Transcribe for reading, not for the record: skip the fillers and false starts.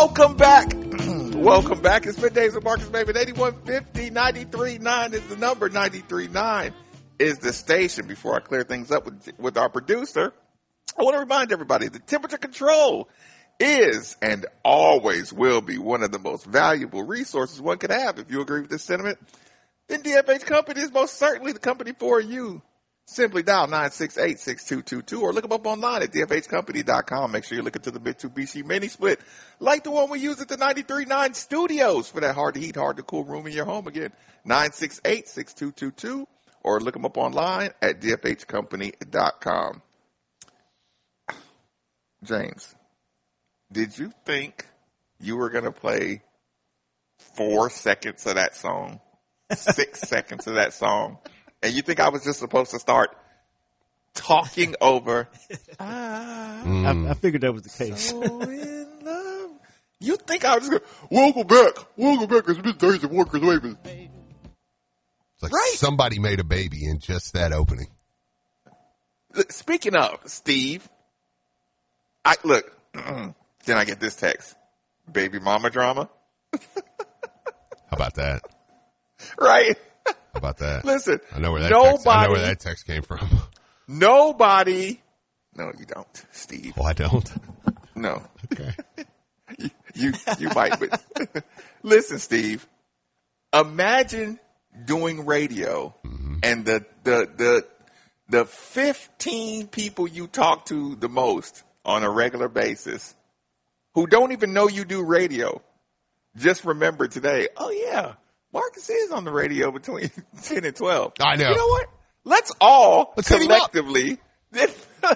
Welcome back. Welcome back. It's Middays with Marcus Baby. 8150 93.9 is the number. 93.9 is the station. Before I clear things up with our producer, I want to remind everybody that temperature control is and always will be one of the most valuable resources one could have. If you agree with this sentiment, then DFH Company is most certainly the company for you. Simply dial 968-6222 or look them up online at dfhcompany.com. Make sure you look into the Mitsubishi Mini Split like the one we use at the 93.9 studios for that hard to heat, hard to cool room in your home. Again, 968-6222 or look them up online at dfhcompany.com. James, did you think you were going to play 4 seconds of that song, 6 seconds of that song? And you think I was just supposed to start talking over? I figured that was the case. So in love. You think I was just going, welcome back. It's Middays with Marcus Baby. It's like Right. somebody made a baby in just that opening. Speaking of, Steve, then I get this text. Baby mama drama. How about that? Right? How about that? Listen, I know where that nobody, text came from. Nobody. No, you don't, Steve. Oh, I don't. No. Okay. You might, but listen, Steve. Imagine doing radio and the 15 people you talk to the most on a regular basis who don't even know you do radio. Just remember today, oh yeah, Marcus is on the radio between 10 and 12. I know. You know what? Let's all Let's hit him up. collectively